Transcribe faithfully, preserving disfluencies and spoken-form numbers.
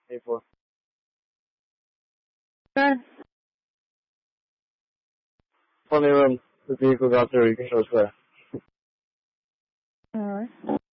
A four. Sir. Funny room. The vehicle got there. You can show us where. Alright.